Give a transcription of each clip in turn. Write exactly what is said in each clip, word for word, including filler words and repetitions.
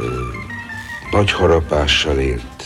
nagy harapással élt.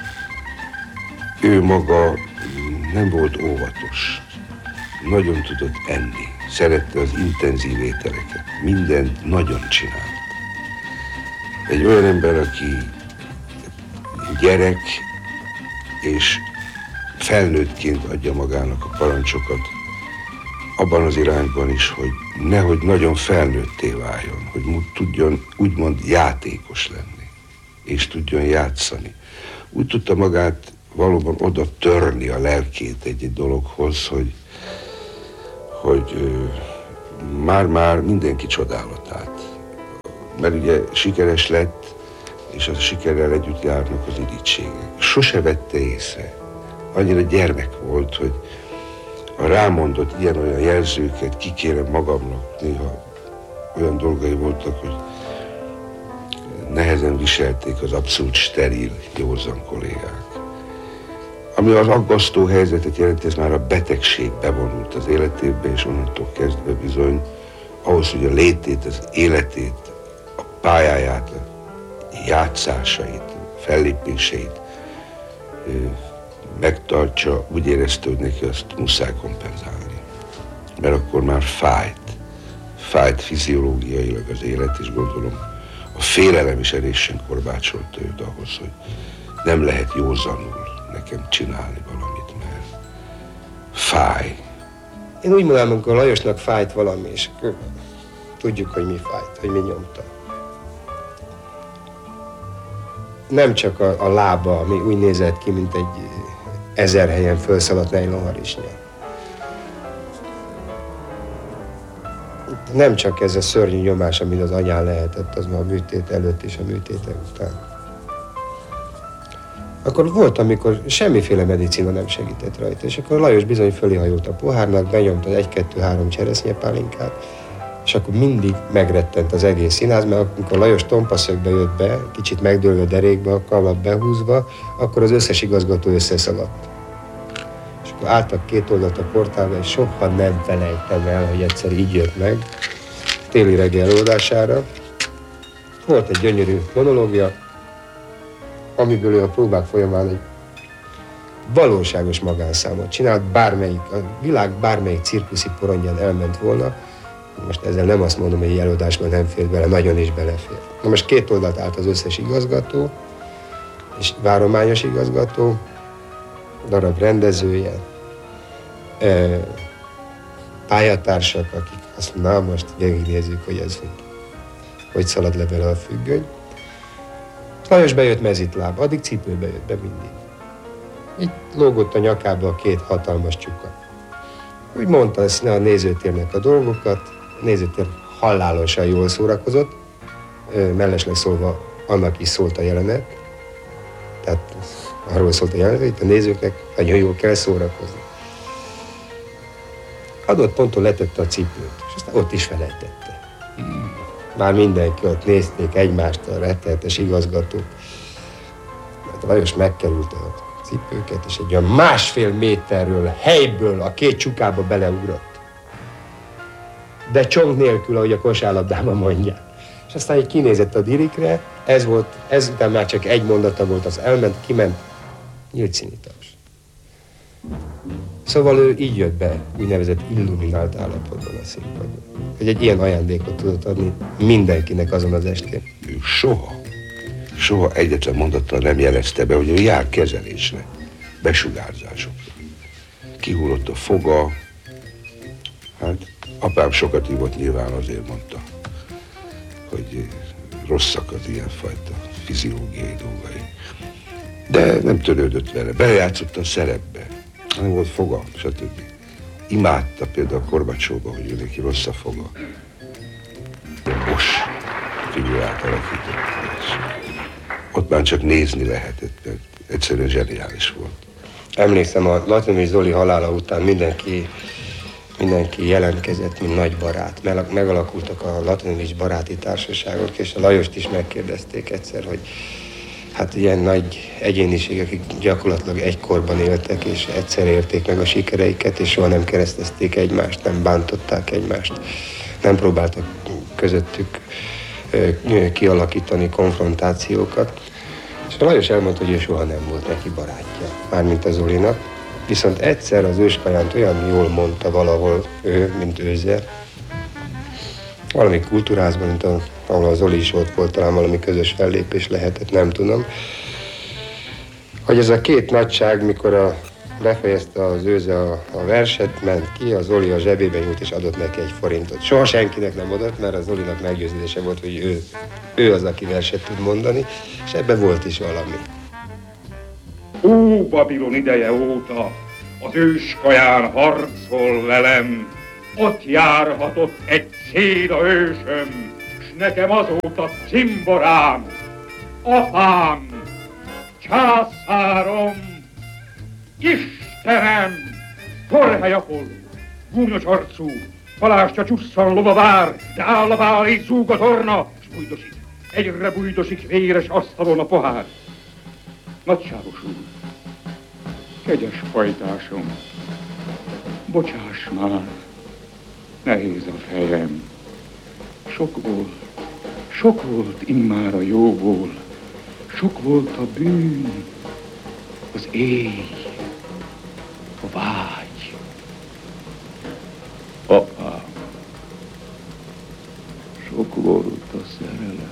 Ő maga nem volt óvatos. Nagyon tudott enni. Szerette az intenzív ételeket. Mindent nagyon csinált. Egy olyan ember, aki gyerek és felnőttként adja magának a parancsokat, abban az irányban is, hogy nehogy nagyon felnőtté váljon, hogy tudjon úgymond játékos lenni, és tudjon játszani. Úgy tudta magát valóban oda törni a lelkét egy-egy dologhoz, hogy, hogy ö, már-már mindenki csodálatát. Mert ugye sikeres lett, és a sikerrel együtt járnak az irítségek. Sose vette észre. Annyira gyermek volt, hogy a rámondott ilyen-olyan jelzőket kikérem magamnak, néha olyan dolgai voltak, hogy nehezen viselték az abszolút steril, józan kollégák. Ami az aggasztó helyzetet jelenti, ez már a betegség bevonult az életébe, és onnantól kezdve bizony ahhoz, hogy a létét, az életét, a pályáját, a játszásait, a fellépéseit megtartsa, úgy érezte, hogy neki azt muszáj kompenzálni. Mert akkor már fájt. Fájt fiziológiailag az élet, és gondolom a félelem is elésen korbácsolta őt ahhoz, hogy nem lehet józanul nekem csinálni valamit, mert fáj. Én úgy mondom, amikor Lajosnak fájt valami, és tudjuk, hogy mi fájt, hogy mi nyomta. Nem csak a, a lába, ami úgy nézett ki, mint egy ezer helyen felszaladt nejlonharisnya. Nem csak ez a szörnyű nyomás, amit az anyán lehetett, az már a műtét előtt és a műtéte után. Akkor volt, amikor semmiféle medicina nem segített rajta, és akkor Lajos bizony fölé hajolt a pohárnak, benyomta egy-kettő-három cseresznyepálinkát, és akkor mindig megrettent az egész színház, mert amikor Lajos tompaszögbe jött be, kicsit megdőlve derékba, a kalap behúzva, akkor az összes igazgató összeszaladt. És akkor álltak két oldalt a portálba, és soha nem felejtem el, hogy egyszer így jött meg, téli reggel előadására. Volt egy gyönyörű monológia, amiből ő a próbák folyamán egy valóságos magánszámot csinált, bármelyik, a világ bármelyik cirkuszi porondján elment volna. Most ezzel nem azt mondom, hogy egy előadásban nem fér bele, nagyon is belefér. Na most két oldalt állt az összes igazgató, és várományos igazgató, darab rendezője, pályatársak, akik azt na most végignézzük, hogy ez hogy, hogy szalad le bele a függöny. Lajos bejött mezitláb, addig cipőbe jött be mindig. Így lógott a nyakába a két hatalmas csuka. Úgy mondta ezt a nézőtérnek a dolgokat, a nézőtér halálosan jól szórakozott, mellesleg szólva annak is szólt a jelenet, tehát arról szólt a jelenet, itt a nézőknek nagyon jól kell szórakozni. Adott ponton letette a cipőt, és aztán ott is felejtette. Már mindenki ott nézték egymást, a rettenetes igazgatók. Mert Lajos megkerült a cipőket, és egy olyan másfél méterről, helyből a két csukába beleugrott. De csong nélkül, ahogy a kosárlabdában mondják. És aztán így kinézett a dirikre, ez volt, ezután már csak egy mondata volt, az elment, kiment, nyílt színitas. Szóval ő így jött be, úgynevezett illuminált állapotban a színpadon. Hogy egy ilyen ajándékot tudott adni mindenkinek azon az estén. Ő soha, soha egyetlen mondattal nem jelezte be, hogy ő jár kezelésre, besugárzásokra. Kihullott a foga, hát apám sokat ívott, nyilván azért mondta, hogy rosszak az ilyenfajta fiziológiai dolgai. De nem törődött vele, belejátszott a szerepbe, nem volt foga, stb. Imádta például a Korbacsóba, hogy ő neki rossz a foga. Os figurát alakított, és ott már csak nézni lehetett, mert egyszerűen zseniális volt. Emlékszem, a Latinovics Zoli halála után mindenki, mindenki jelentkezett, mint nagy barát. Megalakultak a Latinovics baráti társaságok, és a Lajost is megkérdezték egyszer, hogy hát ilyen nagy egyéniségek, akik gyakorlatilag egykorban éltek, és egyszer érték meg a sikereiket, és soha nem keresztezték egymást, nem bántották egymást, nem próbáltak közöttük kialakítani konfrontációkat. És a Lajos elmondta, hogy ő soha nem volt neki barátja, mármint az Zolinak. Viszont egyszer az Őskajánt olyan jól mondta valahol ő, mint Őze, valami kultúrázban, mint a, ahol az Zoli is ott volt, talán valami közös fellépés lehetett, nem tudom, hogy ez a két nagyság, mikor a, befejezte az Őze a, a verset, ment ki, az Zoli a zsebébe nyújt és adott neki egy forintot. Soha senkinek nem adott, mert az Zolinak meggyőződése volt, hogy ő, ő az, aki verset tud mondani, és ebben volt is valami. Ó, Babilon ideje óta az Őskaján harcol velem, ott járhatott egy céda ősöm, s nekem azóta cimborám, apám, császárom, Istenem, Korhely Apoll, gúnyos arcú, palástja csusszan lova vár, de áll a bálét zúg a torna, s bújdosik, egyre bújdosik véres asztalon a pohár. Nagyságos úr, kegyes pajtásom, bocsáss már, nehéz a fejem. Sok volt, sok volt immár a jóból, sok volt a bűn, az éj, a vágy. Apám, sok volt a szerelem.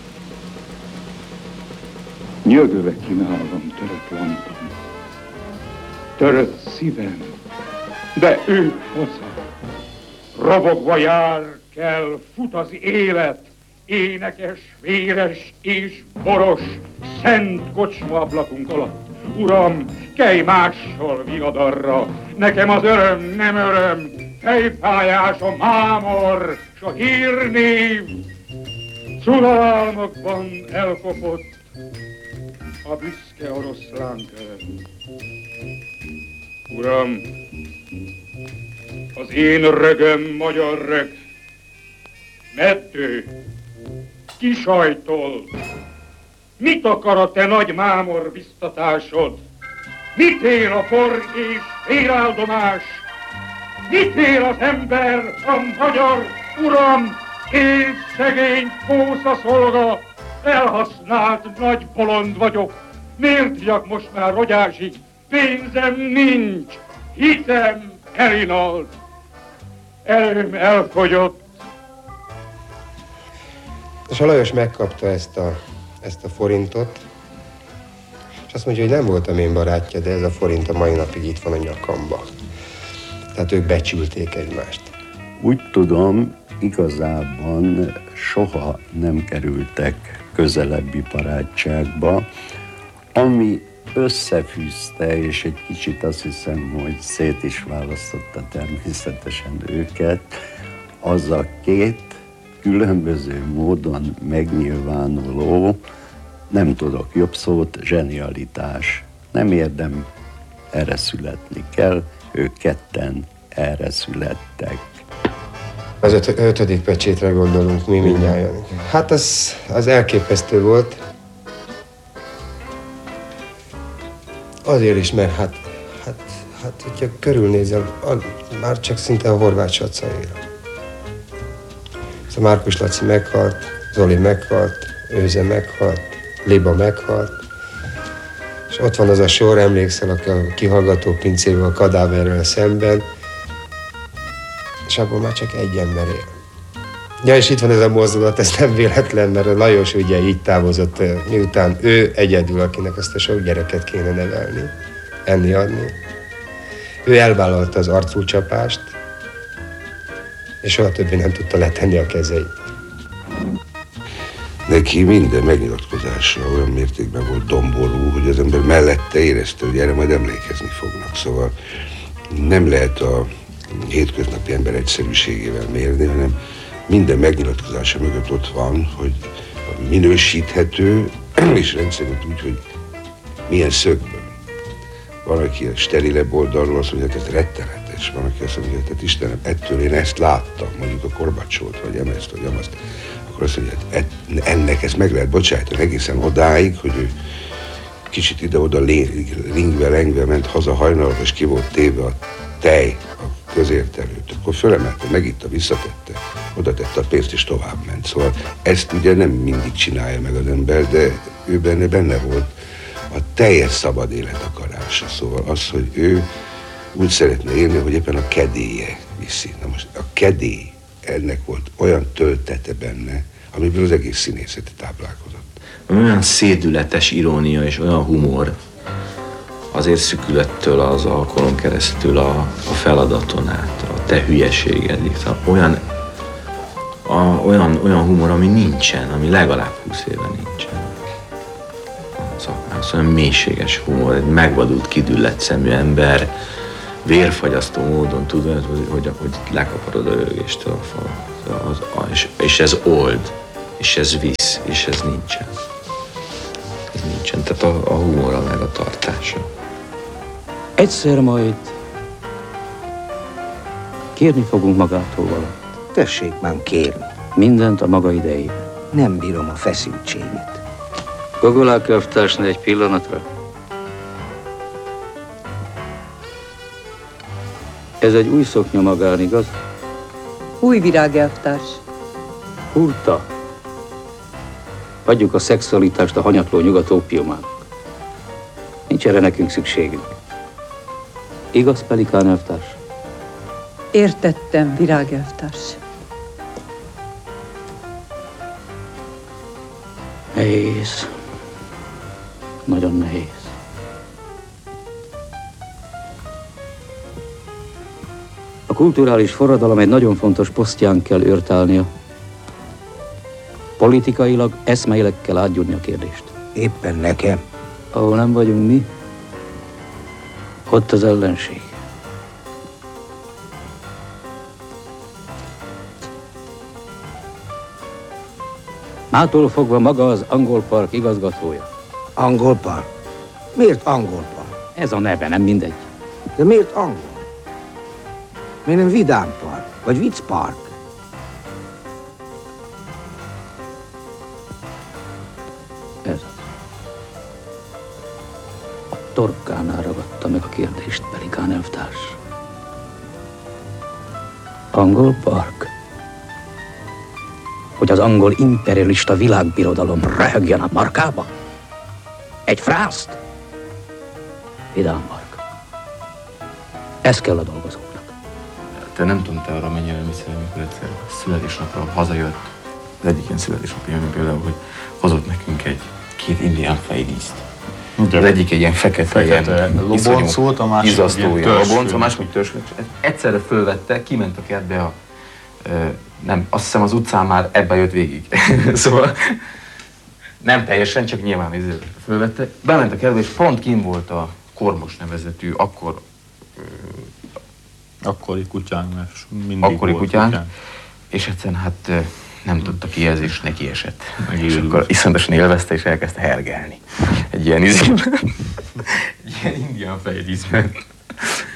Nyögve kínálom törött lantam, törött szívem, de ő haza. Robogva jár kell, fut az élet, énekes, véres és boros, szent kocsma ablakunk alatt. Uram, kelj mással viladarra, nekem az öröm nem öröm, fejpályás a mámor, s a hírnév. Szulalmakban elkopott a büszke oroszlán terem. Uram, az én rögöm magyar rög, meddő, kisajtol. Mit akar a te nagy mámor biztatásod? Mit ér a por és véráldomás? Mit ér az ember, a magyar uram, én szegény kósza szolga, elhasznált nagy bolond vagyok. Miért viak most már rogyásig? Pénzem nincs, hitem elinalt, erőm elfogyott. És a Lajos megkapta ezt a, ezt a forintot, és azt mondja, hogy nem voltam én barátja, de ez a forint a mai napig itt van a nyakamba. Tehát ők becsülték egymást. Úgy tudom, igazában soha nem kerültek közelebbi barátságba, ami összefűzte, és egy kicsit azt hiszem, hogy szét is választotta természetesen őket, az a két különböző módon megnyilvánuló, nem tudok jobb szót, zsenialitás. Nem érdem, erre születni kell, ők ketten erre születtek. Az öt, ötödik pecsétre gondolunk mi mindnyájan. Hát az, az elképesztő volt. Azért is, mert hát, hát, hát hogyha körülnézel, már csak szinte a Horváth Saca él. Szóval Márkus Laci meghalt, Zoli meghalt, Őze meghalt, Liba meghalt. És ott van az a sor, emlékszel, a kihallgató pincével, a kadáverrel szemben, és abból már csak egy ember él. Ja, és itt van ez a mozdulat, ez nem véletlen, mert a Lajos ugye így távozott, miután ő egyedül, akinek azt a sok gyereket kéne nevelni, enni, adni. Ő elvállalta az arcúcsapást, és soha többé nem tudta letenni a kezeit. Neki minden megnyilatkozása olyan mértékben volt domború, hogy az ember mellette érezte, hogy erre majd emlékezni fognak. Szóval nem lehet a hétköznapi ember egyszerűségével mérni, hanem minden megnyilatkozása mögött ott van, hogy minősíthető, és rendszerint úgy, hogy milyen szögből. Van, aki a sterilebb oldalról azt mondja, hogy ez rettenetes. Van, aki azt mondja, hogy Istenem, ettől én ezt láttam, mondjuk a Korbacsót, vagy emezt, vagy amazt. Akkor azt mondja, hogy ennek ezt meg lehet bocsájtani egészen odáig, hogy ő kicsit ide-oda lingve-lengve ment haza hajnalba, és ki volt téve a tej a közértelőt, akkor fölemelte, megitta, visszatette, oda tette a pénzt és tovább ment. Szóval ezt ugye nem mindig csinálja meg az ember, de ő benne, benne volt a teljes szabad élet akarása. Szóval az, hogy ő úgy szeretne élni, hogy éppen a kedélye viszi. Na most a kedély, ennek volt olyan töltete benne, amiből az egész színészeti táplálkozott. Olyan szédületes irónia és olyan humor, azért szükülettől az alkoholon keresztül a, a feladaton át, a te hülyeséged, olyan, a, olyan, olyan humor, ami nincsen, ami legalább húsz éve nincsen. Az, az olyan mélységes humor, egy megvadult, kidüllett szemű ember, vérfagyasztó módon tudod, hogy, hogy, hogy lekaparod a rögéstől a falat. És, és ez old, és ez visz, és ez nincsen. Ez nincsen, tehát a, a humora meg a tartása. Egyszer majd kérni fogunk magától valamit. Tessék már kérni. Mindent a maga idejében. Nem bírom a feszültséget. Gogolák elvtársni egy pillanatra. Ez egy új szoknya magán, igaz? Új virágelvtárs. Hurta. Adjuk a szexualitást a hanyatló nyugat ópiumának. Nincs erre nekünk szükségünk. Igaz, Pelikán elvtárs? Értettem, virágelvtárs. Nehéz. Nagyon nehéz. A kulturális forradalom egy nagyon fontos posztján kell őrt állnia. Politikailag, eszmeileg kell átgyúrni a kérdést. Éppen nekem. Ahol nem vagyunk mi, ott az ellenség. Mától fogva maga az Angol Park igazgatója. Angol Park? Miért Angol Park? Ez a neve, nem mindegy. De miért angol? Miért nem Vidám Park? Vagy Vicc Park? Ez az. A torkánál ragadta meg a kérdést Pelikán elvtárs. Angol Park? Hogy az angol imperialista világbirodalom röhögjön a markába? Egy frászt? Vidám Park. Ez kell a dolgozóknak. Te nem tudtál arra mennyire emlékszel, amikor egyszer születésnapra hazajött. Az egyik ilyen születésnapja, például, hogy hozott nekünk egy két indián fejlízt. Az egyik egy ilyen fekete, fekete ilyen loboncót, a másik izasztó ilyen lobonc, a másik, hogy törzskönyv. Egyszerre fölvette, kiment a kertbe a, nem, azt hiszem az utcán már ebbe jött végig. Szóval nem teljesen, csak nyilván izé fölvette. Bement a kertbe, és pont kint volt a Kormos nevezetű, akkor akkori kutyánk, mert mindig akkori volt kutyánk, kutyánk. És egyszerűen hát nem tudta ki ez, és neki esett. És akkor iszonyatosan élvezte, és elkezdte hergelni. Egy ilyen izében, egy ilyen indián fejlízben.